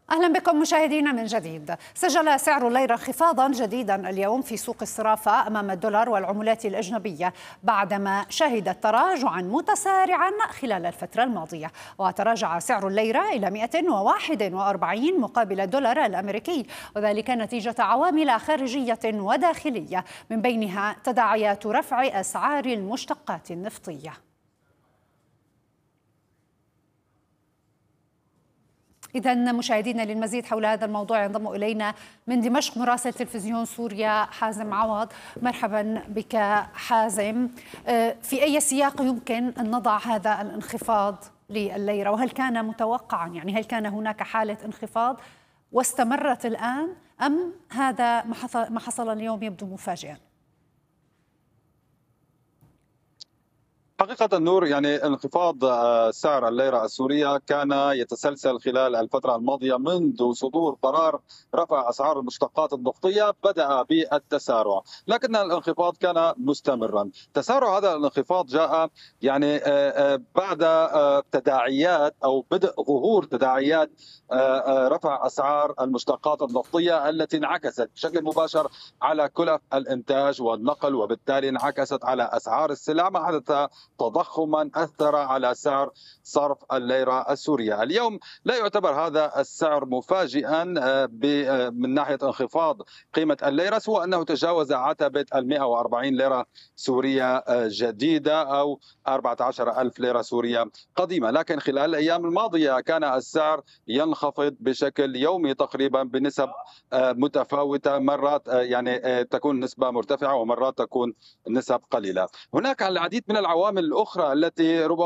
أهلا بكم مشاهدينا من جديد. سجل سعر الليرة انخفاضا جديدا اليوم في سوق الصرافة أمام الدولار والعملات الأجنبية بعدما شهدت تراجعا متسارعا خلال الفترة الماضية، وتراجع سعر الليرة إلى 141 مقابل الدولار الأمريكي، وذلك نتيجة عوامل خارجية وداخلية من بينها تداعيات رفع أسعار المشتقات النفطية. إذا مشاهدينا للمزيد حول هذا الموضوع ينضم إلينا من دمشق مراسل تلفزيون سوريا حازم عوض. مرحبا بك حازم. في أي سياق يمكن أن نضع هذا الانخفاض لليرة، وهل كان متوقعا؟ يعني هل كان هناك حالة انخفاض واستمرت الآن، أم هذا ما حصل اليوم يبدو مفاجئا؟ حقيقة نور، يعني انخفاض سعر الليرة السورية كان يتسلسل خلال الفترة الماضية منذ صدور قرار رفع أسعار المشتقات النفطية. بدأ بالتسارع لكن الانخفاض كان مستمرا. تسارع هذا الانخفاض جاء يعني بعد تداعيات أو بدء ظهور تداعيات رفع أسعار المشتقات النفطية التي انعكست بشكل مباشر على كلف الإنتاج والنقل، وبالتالي انعكست على أسعار السلع، ما حدث تضخما أثر على سعر صرف الليرة السورية. اليوم لا يعتبر هذا السعر مفاجئا من ناحية انخفاض قيمة الليرة، سوى أنه تجاوز عتبة 140 ليرة سورية جديدة أو 14 ألف ليرة سورية قديمة. لكن خلال الأيام الماضية كان السعر ينخفض بشكل يومي تقريبا بنسب متفاوتة، مرات يعني تكون نسبة مرتفعة ومرات تكون نسب قليلة. هناك العديد من العوامل الأخرى التي ربما